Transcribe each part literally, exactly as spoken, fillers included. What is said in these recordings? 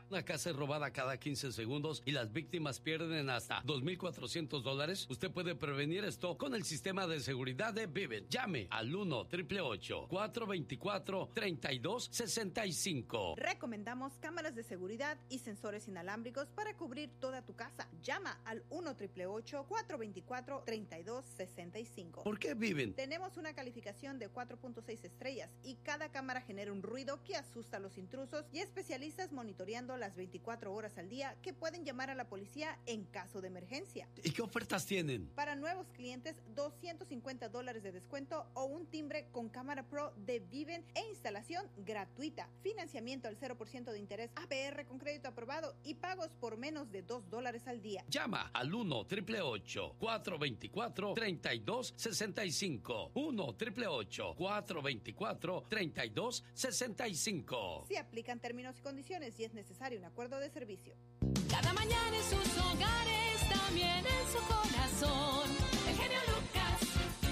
Una casa es robada cada quince segundos y las víctimas pierden hasta dos mil cuatrocientos dólares. Usted puede prevenir esto con el sistema de seguridad de Vivint. Llame al uno triple ocho, cuatro dos cuatro, tres dos seis cinco. Recomendamos cámaras de seguridad y sensores inalámbricos para cubrir toda tu casa. Llama al uno triple ocho, cuatro dos cuatro, tres dos seis cinco. ¿Por qué Vivint? Tenemos una calificación de cuatro punto seis estrellas y cada cámara genera un ruido que asusta a los intrusos y especialistas monitoreando las veinticuatro horas al día que pueden llamar a la policía en caso de emergencia. ¿Y qué ofertas tienen? Para nuevos clientes, doscientos cincuenta dólares de descuento o un timbre con cámara pro de Vivint e instalación gratuita. Financiamiento al cero por ciento de interés A P R con crédito aprobado y pagos por menos de dos dólares al día. Llama al uno triple ocho, cuatro dos cuatro, tres dos seis cinco. uno triple ocho, cuatro dos cuatro, tres dos seis cinco. Si aplican términos y condiciones y es necesario un acuerdo de servicio. Cada mañana en sus hogares, también en su corazón. El genio Lucas.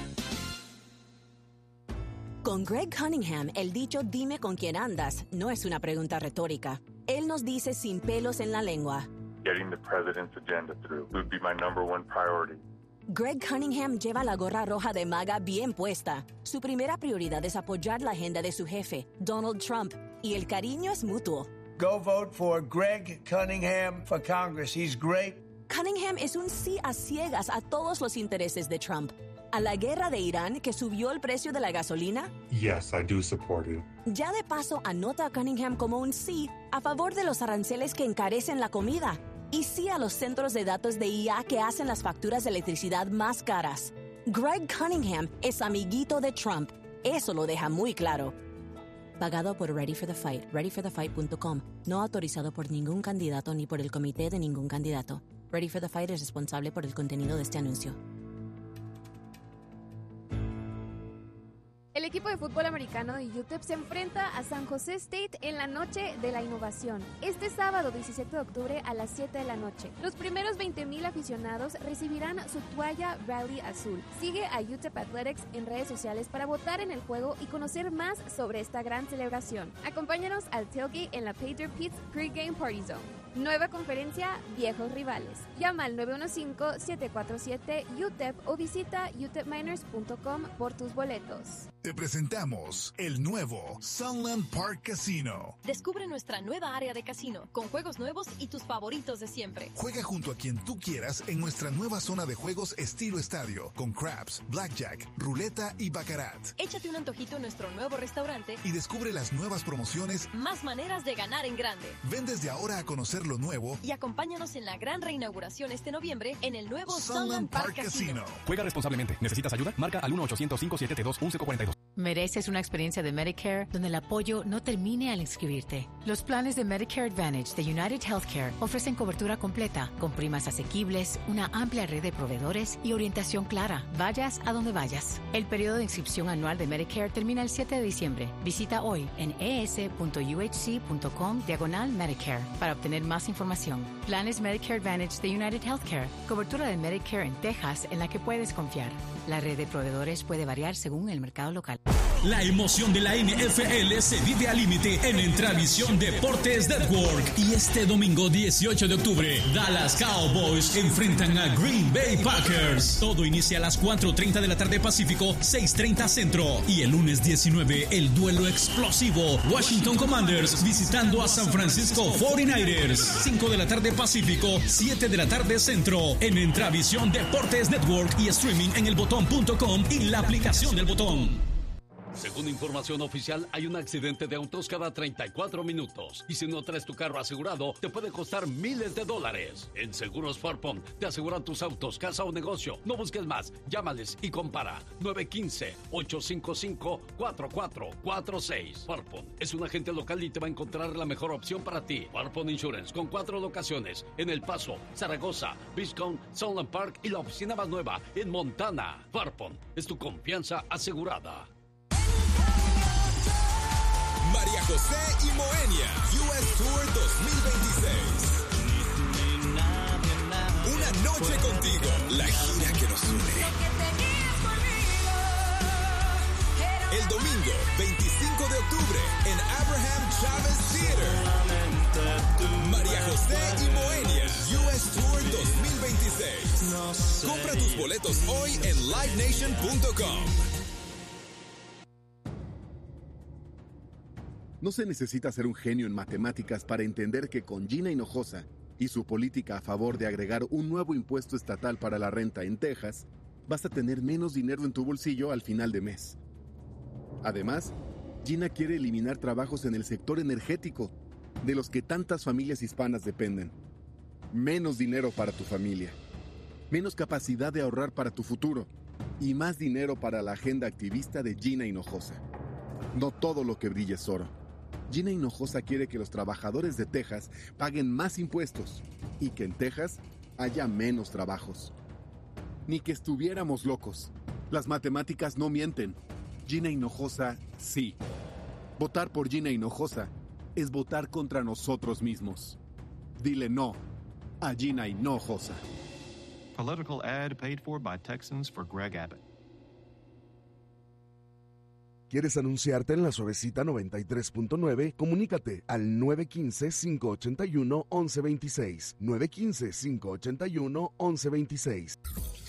Con Greg Cunningham, el dicho "dime con quién andas" no es una pregunta retórica. Él nos dice sin pelos en la lengua. Getting the president's agenda through would be my number one priority. Greg Cunningham lleva la gorra roja de MAGA bien puesta. Su primera prioridad es apoyar la agenda de su jefe, Donald Trump, y el cariño es mutuo. Go vote for Greg Cunningham for Congress. He's great. Cunningham es un sí a ciegas a todos los intereses de Trump. ¿A la guerra de Irán que subió el precio de la gasolina? Yes, I do support it. Ya de paso anota a Cunningham como un sí a favor de los aranceles que encarecen la comida. Y sí a los centros de datos de I A que hacen las facturas de electricidad más caras. Greg Cunningham es amiguito de Trump. Eso lo deja muy claro. Pagado por Ready for the Fight, ready for the fight punto com. No autorizado por ningún candidato ni por el comité de ningún candidato. Ready for the Fight es responsable por el contenido de este anuncio. El equipo de fútbol americano de U T E P se enfrenta a San José State en la Noche de la Innovación, este sábado diecisiete de octubre a las siete de la noche. Los primeros veinte mil aficionados recibirán su toalla Rally Azul. Sigue a U T E P Athletics en redes sociales para votar en el juego y conocer más sobre esta gran celebración. Acompáñanos al tailgate en la Pater Pits Pre-Game Party Zone. Nueva conferencia, viejos rivales. Llama al nueve uno cinco, siete cuatro siete, U T E P o visita u t e p miners punto com por tus boletos. Te presentamos el nuevo Sunland Park Casino. Descubre nuestra nueva área de casino, con juegos nuevos y tus favoritos de siempre. Juega junto a quien tú quieras en nuestra nueva zona de juegos estilo estadio, con craps, blackjack, ruleta y baccarat. Échate un antojito en nuestro nuevo restaurante y descubre las nuevas promociones. Más maneras de ganar en grande. Ven desde ahora a conocer lo nuevo y acompáñanos en la gran reinauguración este noviembre en el nuevo Sunland, Sunland Park, Park Casino. Casino. Juega responsablemente. ¿Necesitas ayuda? Marca al uno ochocientos, cinco siete dos, uno cero cuatro dos. Mereces una experiencia de Medicare donde el apoyo no termine al inscribirte. Los planes de Medicare Advantage de United Healthcare ofrecen cobertura completa, con primas asequibles, una amplia red de proveedores y orientación clara. Vayas a donde vayas. El periodo de inscripción anual de Medicare termina el siete de diciembre. Visita hoy en es.uhc.com diagonal Medicare para obtener más información. Planes Medicare Advantage de United Healthcare. Cobertura de Medicare en Texas en la que puedes confiar. La red de proveedores puede variar según el mercado local. La emoción de la N F L se vive al límite en Entravisión Deportes Network. Y este domingo dieciocho de octubre, Dallas Cowboys enfrentan a Green Bay Packers. Todo inicia a las cuatro treinta de la tarde Pacífico, seis treinta Centro. Y el lunes diecinueve, el duelo explosivo, Washington Commanders visitando a San Francisco cuarenta y nueve ers. cinco de la tarde Pacífico, siete de la tarde Centro. En Entravisión Deportes Network y streaming en el botón punto com y la aplicación del Botón. Según información oficial, hay un accidente de autos cada treinta y cuatro minutos. Y si no traes tu carro asegurado, te puede costar miles de dólares. En Seguros Farpon te aseguran tus autos, casa o negocio. No busques más. Llámales y compara. nueve uno cinco, ocho cinco cinco, cuatro cuatro cuatro seis. Farpon es un agente local y te va a encontrar la mejor opción para ti. Farpon Insurance, con cuatro locaciones. En El Paso, Zaragoza, Biscone, Sunland Park y la oficina más nueva en Montana. Farpon es tu confianza asegurada. María José y Moenia, U S Tour dos mil veintiséis. Una noche contigo, la gira que nos une. El domingo, veinticinco de octubre, en Abraham Chávez Theater. veintiséis. No sé. Compra tus boletos hoy en live nation punto com. No se necesita ser un genio en matemáticas para entender que con Gina Hinojosa y su política a favor de agregar un nuevo impuesto estatal para la renta en Texas, vas a tener menos dinero en tu bolsillo al final de mes. Además, Gina quiere eliminar trabajos en el sector energético, de los que tantas familias hispanas dependen. Menos dinero para tu familia, menos capacidad de ahorrar para tu futuro y más dinero para la agenda activista de Gina Hinojosa. No todo lo que brilla es oro. Gina Hinojosa quiere que los trabajadores de Texas paguen más impuestos y que en Texas haya menos trabajos. Ni que estuviéramos locos. Las matemáticas no mienten. Gina Hinojosa, sí. Votar por Gina Hinojosa es votar contra nosotros mismos. Dile no a Gina Hinojosa. Political ad paid for by Texans for Greg Abbott. ¿Quieres anunciarte en La Suavecita noventa y tres punto nueve? Comunícate al nueve uno cinco, cinco ocho uno, uno uno dos seis. nueve uno cinco, cinco ocho uno, uno uno dos seis.